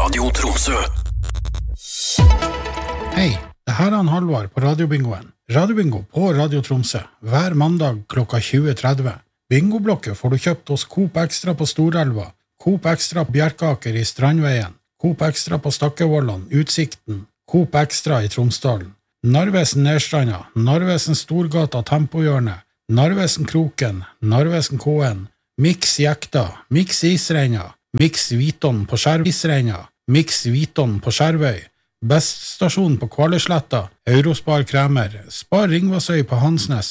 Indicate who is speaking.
Speaker 1: Radio Tromsø.
Speaker 2: Hei, det her er Halvard på Radiobingoen. Radiobingo på Radio Tromsø, hver mandag klokka 20.30. Bingoblokket får du kjøpt hos Coop Extra på Storelva, Coop Extra på Bjerkaker i Strandveien, Coop Extra på Stakkevollan, Utsikten, Coop Extra i Tromsdalen, Narvesen Nedstranda, Narvesen Storgata Tempohjørne, Narvesen Kroken, Narvesen Kåen, Mix Jekta, Mix Isreina, Mix Viton på Skjervisreina, Mix Viton på Skjervøy, Beststasjon på Kvaløysletta, Eurospar Kremer, Spar Ringvassøy på Hansnes,